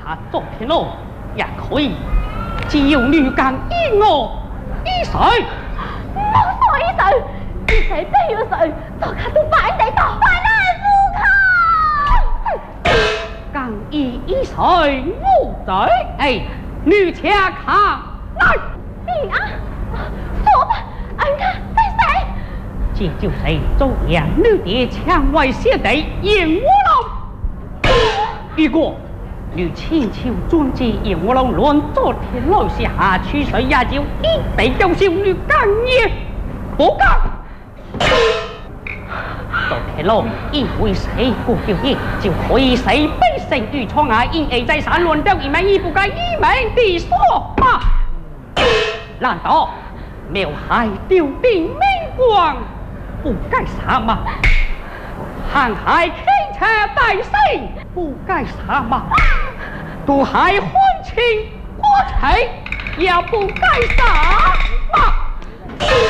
下做天路也可以，只要女干依我依谁， 我所依谁，依谁必要谁，大家都摆地道，摆来不看。 干依依谁无罪？哎，女且看来。 你啊，说吧，俺看在谁？ 这就是周阳女的蔷薇谢地燕窝龙。如果你千秋专制燕窝龙乱昨天落下去水也就一地救少女干也不干。昨天落因为谁过表演，就可以谁被剩余创下因而在散乱掉一名亦不该一名的说法。难道没有害丢定命光？不该啥嘛？汉海天车大胜，不该啥嘛？渡海欢庆国耻，也不该啥嘛？